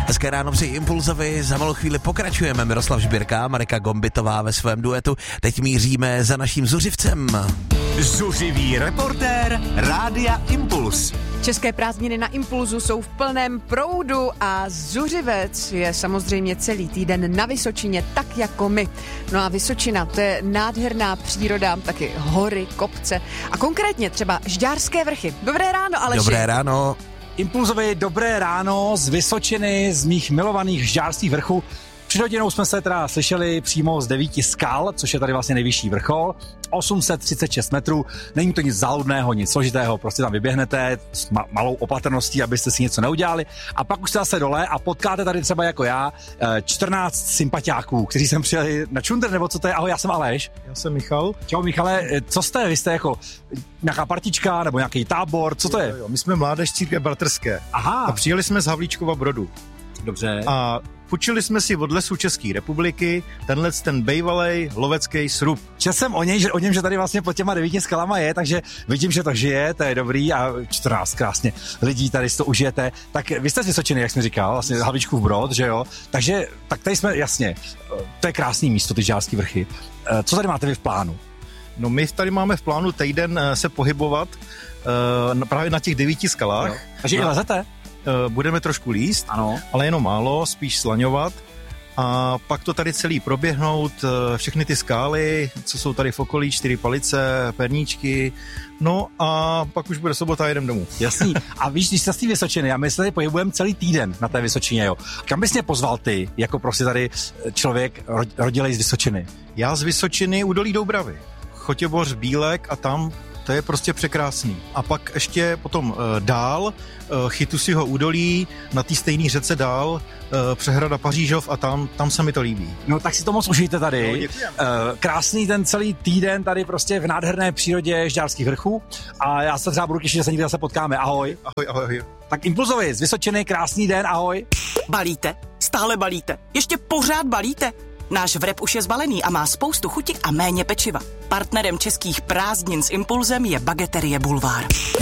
Hezké ráno přeji Impulzovi, za malou chvíli pokračujeme. Miroslav Žbírka, Marika Gombitová ve svém duetu. Teď míříme za naším zuřivcem. Zuřivý reportér Rádia Impuls. České prázdniny na Impulzu jsou v plném proudu a zuřivec je samozřejmě celý týden na Vysočině, tak jako my. No a Vysočina, to je nádherná příroda, taky hory, kopce a konkrétně třeba Žďárské vrchy. Dobré ráno, Aleši. Dobré ráno. Impulzovi dobré ráno z Vysočiny, z mých milovaných Žďárských vrchů. Před hodinou jsme se teda slyšeli přímo z 9 skal, což je tady vlastně nejvyšší vrchol. 836 metrů, není to nic záludného, nic složitého, prostě tam vyběhnete s malou opatrností, abyste si něco neudělali a pak už jste zase dole a potkáte tady třeba jako já 14 sympatiáků, kteří sem přijeli na čundr, nebo co to je. Ahoj, já jsem Aleš. Já jsem Michal. Čau Michale, co jste? Vy jste jako nějaká partička nebo nějaký tábor, co to je? Jo, my jsme mládež církve bratrské. Aha. A přijeli jsme z Havlíčkova Brodu. Dobře. A půjčili jsme si od lesů České republiky ten bejvalej lovecký srub. Četl jsem o něm, že tady vlastně pod těma 9 skalama je, takže vidím, že to žije, to je dobrý a 14 krásně lidí tady si to užijete. Tak vy jste z Vysočiny, jak jsem říkal, vlastně Havlíčkův Brod, že jo? Takže tak tady jsme, jasně, to je krásný místo, ty Žďárský vrchy. Co tady máte vy v plánu? No my tady máme v plánu týden se pohybovat právě na těch 9 skalách. Jo. Takže i lezete? Budeme trošku líst, ano. Ale jenom málo, spíš slaňovat. A pak to tady celý proběhnout, všechny ty skály, co jsou tady v okolí, 4 palice, perníčky, no a pak už bude sobota a jedem domů. Jasný. A víš, když jste z té Vysočiny, a my se tady pohybujeme celý týden na té Vysočině, jo. Kam bys mě pozval ty, jako prostě tady člověk rodilej z Vysočiny? Já z Vysočiny Údolí Doubravy, Chotěboř, Bílek a tam to je prostě překrásný. A pak ještě potom dál, Chytusiho údolí, na té stejné řece dál, přehrada Pařížov a tam se mi to líbí. No tak si to moc užijte tady. No, děkujeme. Krásný ten celý týden tady prostě v nádherné přírodě Žďárských vrchů a já se třeba budu těšit, že se někdy zase potkáme. Ahoj. Ahoj. Tak Impulzovi z Vysočiny, krásný den, ahoj. Balíte? Stále balíte? Ještě pořád balíte? Náš wrap už je zbalený a má spoustu chuti a méně pečiva. Partnerem českých prázdnin s Impulzem je Bageterie Bulvár.